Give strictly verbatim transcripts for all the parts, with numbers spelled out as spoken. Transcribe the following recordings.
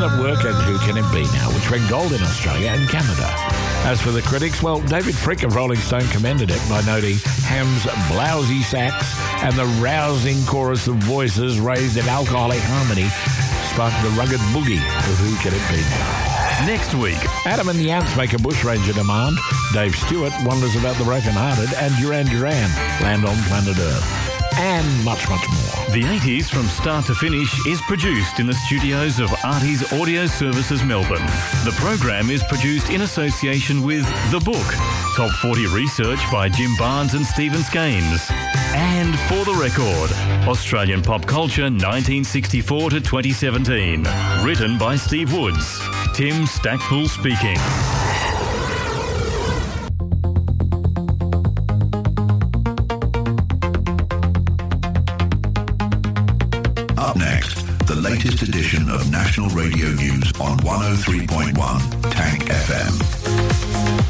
at work and Who Can It Be Now, which went gold in Australia and Canada. As for the critics, well, David Frick of Rolling Stone commended it by noting Ham's blousy sax and the rousing chorus of voices raised in alcoholic harmony sparked the rugged boogie of Who Can It Be Now. Next week, Adam and the Ants make a bushranger demand, Dave Stewart wonders about the broken-hearted, and Duran Duran land on planet Earth. And much, much more. The eighties from start to finish is produced in the studios of Artie's Audio Services Melbourne. The program is produced in association with The Book, Top forty research by Jim Barnes and Stephen Skanes. And For the Record, Australian pop culture nineteen sixty-four to twenty seventeen. Written by Steve Woods. Tim Stackpool speaking. Up next, the latest edition of National Radio News on one oh three point one Tank F M.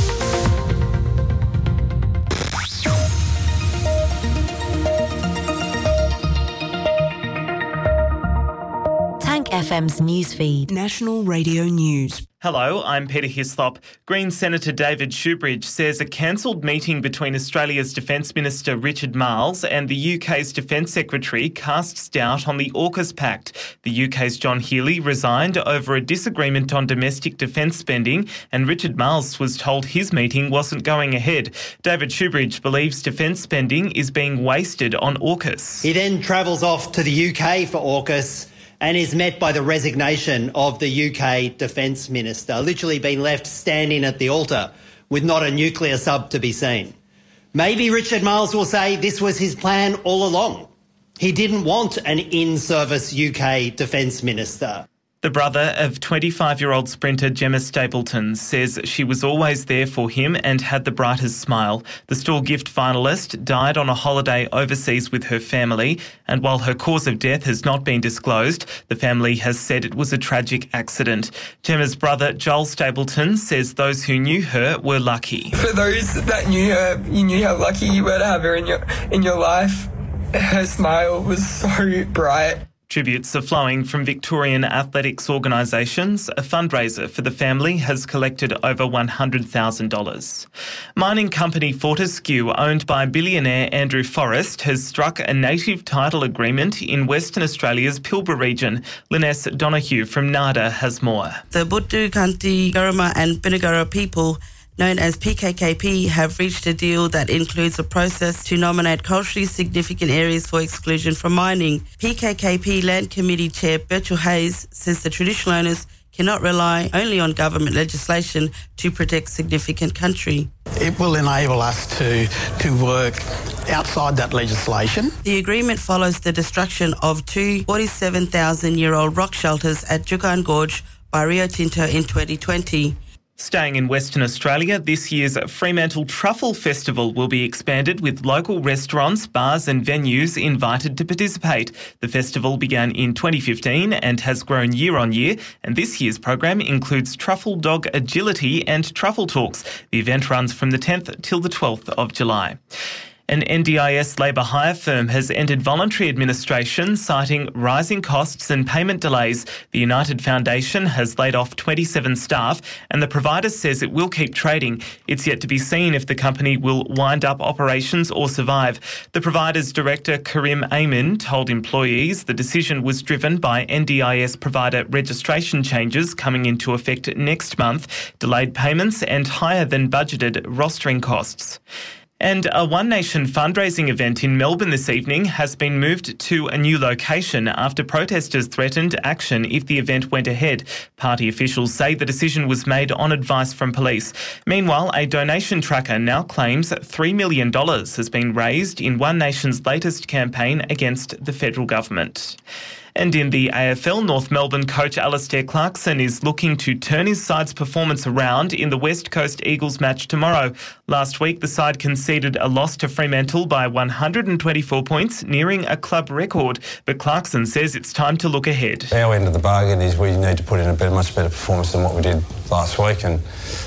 F M's newsfeed. National Radio News. Hello, I'm Peter Hislop. Green Senator David Shoebridge says a cancelled meeting between Australia's Defence Minister Richard Marles and the U K's Defence Secretary casts doubt on the AUKUS Pact. The U K's John Healey resigned over a disagreement on domestic defence spending, and Richard Marles was told his meeting wasn't going ahead. David Shoebridge believes defence spending is being wasted on AUKUS. He then travels off to the U K for AUKUS and is met by the resignation of the U K Defence Minister, literally been left standing at the altar with not a nuclear sub to be seen. Maybe Richard Marles will say this was his plan all along. He didn't want an in-service U K Defence Minister. The brother of twenty-five-year-old sprinter Gemma Stapleton says she was always there for him and had the brightest smile. The Stawell Gift finalist died on a holiday overseas with her family, and while her cause of death has not been disclosed, the family has said it was a tragic accident. Gemma's brother Joel Stapleton says those who knew her were lucky. For those that knew her, you knew how lucky you were to have her in your in your life. Her smile was so bright. Tributes are flowing from Victorian athletics organisations. A fundraiser for the family has collected over one hundred thousand dollars. Mining company Fortescue, owned by billionaire Andrew Forrest, has struck a native title agreement in Western Australia's Pilbara region. Liness Donoghue from NADA has more. The Buddu, Kanti, Garama and Binigara people, known as P K K P, have reached a deal that includes a process to nominate culturally significant areas for exclusion from mining. P K K P Land Committee Chair Birchall Hayes says the traditional owners cannot rely only on government legislation to protect significant country. It will enable us to, to work outside that legislation. The agreement follows the destruction of two forty-seven thousand year old rock shelters at Juukan Gorge by Rio Tinto in twenty twenty. Staying in Western Australia, this year's Fremantle Truffle Festival will be expanded with local restaurants, bars and venues invited to participate. The festival began in twenty fifteen and has grown year on year, and this year's program includes truffle dog agility and truffle talks. The event runs from the tenth till the twelfth of July. An N D I S labour hire firm has entered voluntary administration, citing rising costs and payment delays. The United Foundation has laid off twenty-seven staff, and the provider says it will keep trading. It's yet to be seen if the company will wind up operations or survive. The provider's director, Karim Amin, told employees the decision was driven by N D I S provider registration changes coming into effect next month, delayed payments and higher than budgeted rostering costs. And a One Nation fundraising event in Melbourne this evening has been moved to a new location after protesters threatened action if the event went ahead. Party officials say the decision was made on advice from police. Meanwhile, a donation tracker now claims three million dollars has been raised in One Nation's latest campaign against the federal government. And in the A F L, North Melbourne coach Alastair Clarkson is looking to turn his side's performance around in the West Coast Eagles match tomorrow. Last week, the side conceded a loss to Fremantle by one hundred twenty-four points, nearing a club record. But Clarkson says it's time to look ahead. Our end of the bargain is we need to put in a better, much better performance than what we did last week, and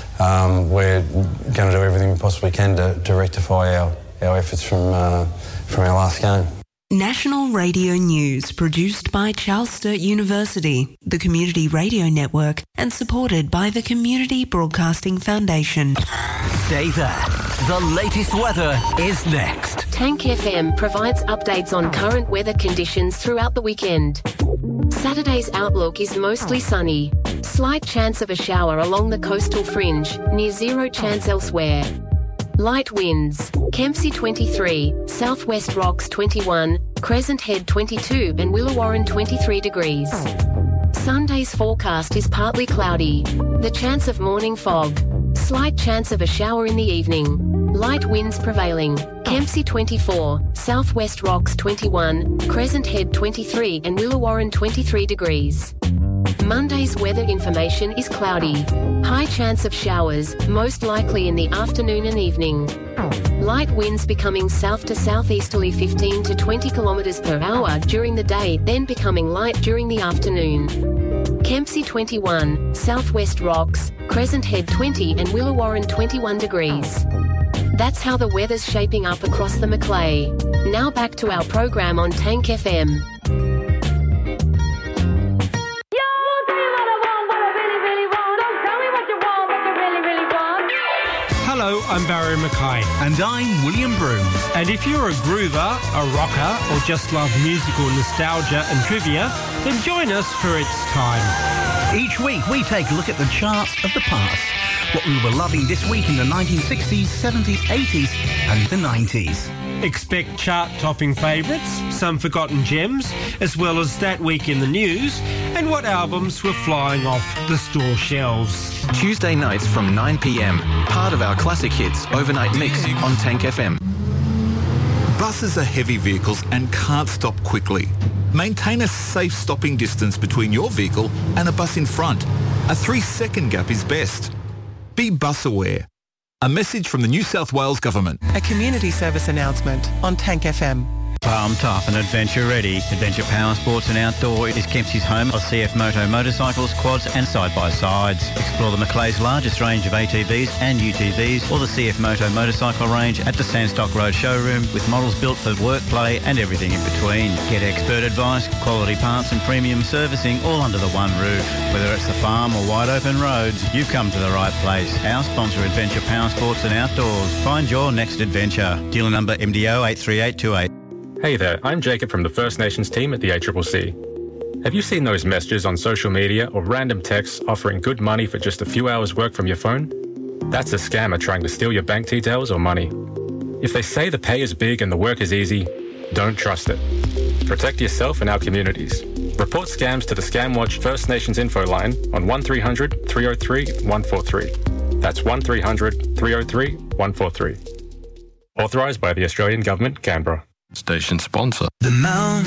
um, we're going to do everything we possibly can to, to rectify our, our efforts from, uh, from our last game. National Radio News, produced by Charles Sturt University, the Community Radio Network, and supported by the Community Broadcasting Foundation. Stay there. The latest weather is next. Tank F M provides updates on current weather conditions throughout the weekend. Saturday's outlook is mostly sunny. Slight chance of a shower along the coastal fringe, near zero chance elsewhere. Light winds, Kempsey twenty-three, Southwest Rocks twenty-one, Crescent Head twenty-two and Willawarren twenty-three degrees. Sunday's forecast is partly cloudy. The chance of morning fog. Slight chance of a shower in the evening. Light winds prevailing. Kempsey twenty-four, Southwest Rocks twenty-one, Crescent Head twenty-three and Willawarren twenty-three degrees. Monday's weather information is cloudy. High chance of showers, most likely in the afternoon and evening. Light winds becoming south to southeasterly fifteen to twenty kilometres per hour during the day, then becoming light during the afternoon. Kempsey twenty-one, Southwest Rocks, Crescent Head twenty and Willawarren twenty-one degrees. That's how the weather's shaping up across the Macleay. Now back to our program on Tank F M. Hello, I'm Barry Mackay. And I'm William Broom. And if you're a groover, a rocker, or just love musical nostalgia and trivia, then join us for It's Time. Each week we take a look at the charts of the past. What we were loving this week in the nineteen sixties, seventies, eighties and the nineties. Expect chart-topping favourites, some forgotten gems, as well as that week in the news, and what albums were flying off the store shelves. Tuesday nights from nine p m, part of our classic hits overnight mix on Tank F M. Buses are heavy vehicles and can't stop quickly. Maintain a safe stopping distance between your vehicle and a bus in front. A three-second gap is best. Be bus aware. A message from the New South Wales Government. A community service announcement on Tank F M. Farm tough and adventure ready. Adventure Power Sports and Outdoor is Kempsey's home of C F Moto motorcycles, quads and side-by-sides. Explore the Macleay's largest range of A T Vs and U T Vs or the C F Moto motorcycle range at the Sandstock Road showroom with models built for work, play and everything in between. Get expert advice, quality parts and premium servicing all under the one roof. Whether it's the farm or wide open roads, you've come to the right place. Our sponsor, Adventure Power Sports and Outdoors. Find your next adventure. Dealer number M D O eight three eight two eight. Hey there, I'm Jacob from the First Nations team at the A C C C. Have you seen those messages on social media or random texts offering good money for just a few hours work from your phone? That's a scammer trying to steal your bank details or money. If they say the pay is big and the work is easy, don't trust it. Protect yourself and our communities. Report scams to the ScamWatch First Nations info line on one three hundred, three oh three, one four three. That's one three hundred, three oh three, one four three. Authorised by the Australian Government, Canberra. Station sponsor. The Mount